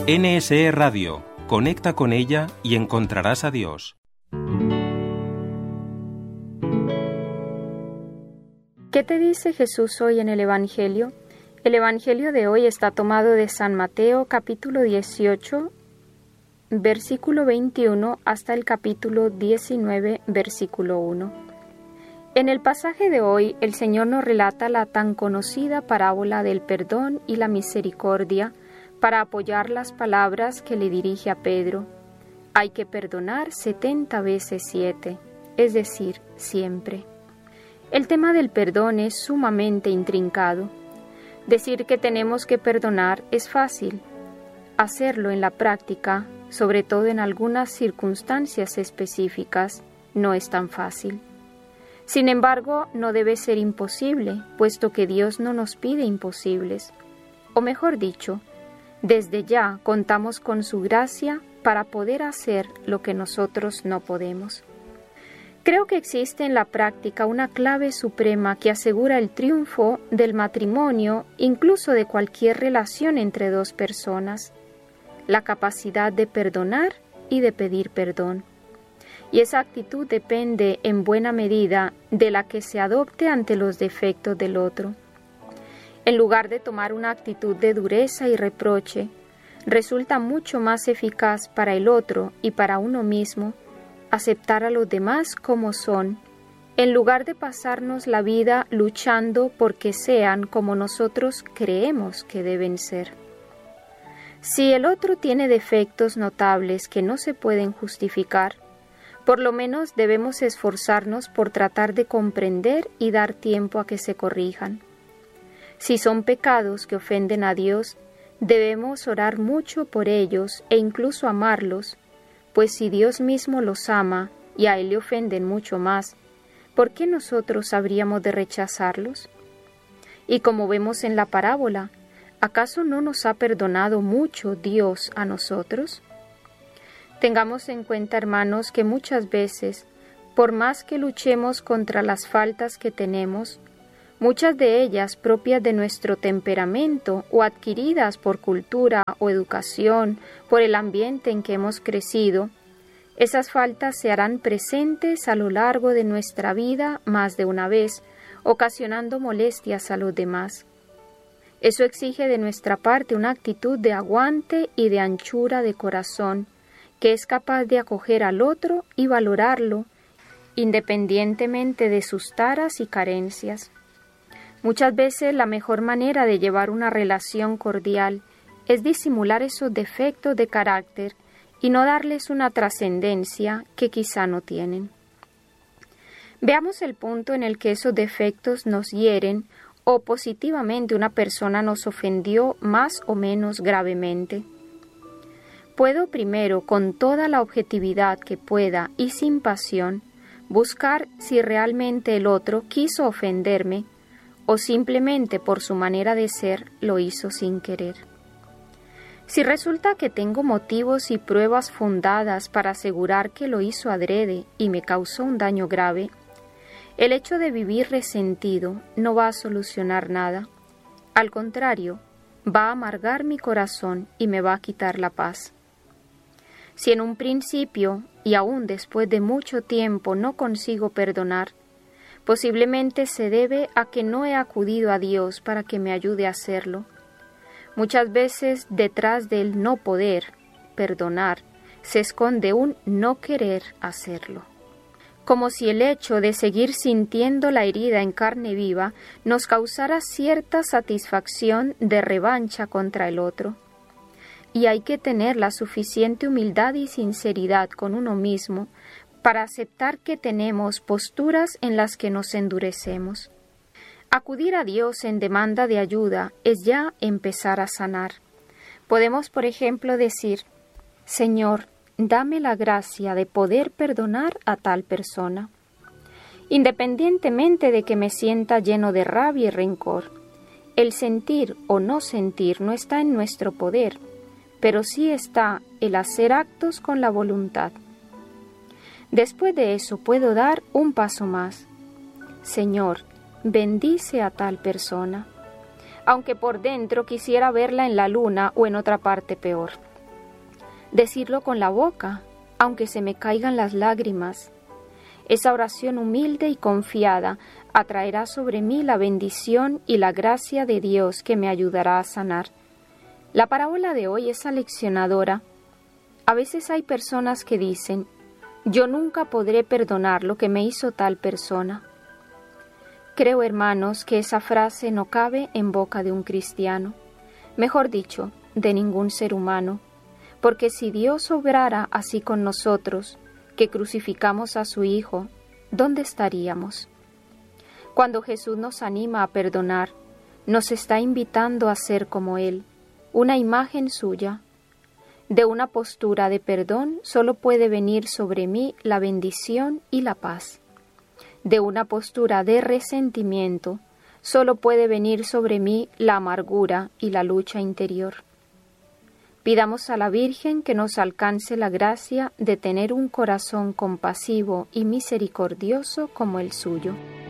NSE Radio. Conecta con ella y encontrarás a Dios. ¿Qué te dice Jesús hoy en el Evangelio? El Evangelio de hoy está tomado de San Mateo, capítulo 18, versículo 21, hasta el capítulo 19, versículo 1. En el pasaje de hoy, el Señor nos relata la tan conocida parábola del perdón y la misericordia para apoyar las palabras que le dirige a Pedro. Hay que perdonar 70 veces 7, es decir, siempre. El tema del perdón es sumamente intrincado. Decir que tenemos que perdonar es fácil. Hacerlo en la práctica, sobre todo en algunas circunstancias específicas, no es tan fácil. Sin embargo, no debe ser imposible, puesto que Dios no nos pide imposibles. O mejor dicho, desde ya contamos con su gracia para poder hacer lo que nosotros no podemos. Creo que existe en la práctica una clave suprema que asegura el triunfo del matrimonio, incluso de cualquier relación entre dos personas: la capacidad de perdonar y de pedir perdón. Y esa actitud depende en buena medida de la que se adopte ante los defectos del otro. En lugar de tomar una actitud de dureza y reproche, resulta mucho más eficaz para el otro y para uno mismo aceptar a los demás como son, en lugar de pasarnos la vida luchando porque sean como nosotros creemos que deben ser. Si el otro tiene defectos notables que no se pueden justificar, por lo menos debemos esforzarnos por tratar de comprender y dar tiempo a que se corrijan. Si son pecados que ofenden a Dios, debemos orar mucho por ellos e incluso amarlos, pues si Dios mismo los ama y a Él le ofenden mucho más, ¿por qué nosotros habríamos de rechazarlos? Y como vemos en la parábola, ¿acaso no nos ha perdonado mucho Dios a nosotros? Tengamos en cuenta, hermanos, que muchas veces, por más que luchemos contra las faltas que tenemos, muchas de ellas propias de nuestro temperamento o adquiridas por cultura o educación, por el ambiente en que hemos crecido, esas faltas se harán presentes a lo largo de nuestra vida más de una vez, ocasionando molestias a los demás. Eso exige de nuestra parte una actitud de aguante y de anchura de corazón, que es capaz de acoger al otro y valorarlo, independientemente de sus taras y carencias. Muchas veces la mejor manera de llevar una relación cordial es disimular esos defectos de carácter y no darles una trascendencia que quizá no tienen. Veamos el punto en el que esos defectos nos hieren o positivamente una persona nos ofendió más o menos gravemente. Puedo primero, con toda la objetividad que pueda y sin pasión, buscar si realmente el otro quiso ofenderme o simplemente por su manera de ser lo hizo sin querer. Si resulta que tengo motivos y pruebas fundadas para asegurar que lo hizo adrede y me causó un daño grave, el hecho de vivir resentido no va a solucionar nada. Al contrario, va a amargar mi corazón y me va a quitar la paz. Si en un principio y aún después de mucho tiempo no consigo perdonar, posiblemente se debe a que no he acudido a Dios para que me ayude a hacerlo. Muchas veces detrás del no poder perdonar se esconde un no querer hacerlo. Como si el hecho de seguir sintiendo la herida en carne viva nos causara cierta satisfacción de revancha contra el otro. Y hay que tener la suficiente humildad y sinceridad con uno mismo para aceptar que tenemos posturas en las que nos endurecemos. Acudir a Dios en demanda de ayuda es ya empezar a sanar. Podemos, por ejemplo, decir: Señor, dame la gracia de poder perdonar a tal persona. Independientemente de que me sienta lleno de rabia y rencor, el sentir o no sentir no está en nuestro poder, pero sí está el hacer actos con la voluntad. Después de eso puedo dar un paso más. Señor, bendice a tal persona, aunque por dentro quisiera verla en la luna o en otra parte peor. decirlo con la boca, aunque se me caigan las lágrimas. Esa oración humilde y confiada atraerá sobre mí la bendición y la gracia de Dios que me ayudará a sanar. La parábola de hoy es aleccionadora. A veces hay personas que dicen: yo nunca podré perdonar lo que me hizo tal persona. Creo, hermanos, que esa frase no cabe en boca de un cristiano, mejor dicho, de ningún ser humano, porque si Dios obrara así con nosotros, que crucificamos a su Hijo, ¿dónde estaríamos? Cuando Jesús nos anima a perdonar, nos está invitando a ser como Él, una imagen suya. De una postura de perdón solo puede venir sobre mí la bendición y la paz. De una postura de resentimiento solo puede venir sobre mí la amargura y la lucha interior. Pidamos a la Virgen que nos alcance la gracia de tener un corazón compasivo y misericordioso como el suyo.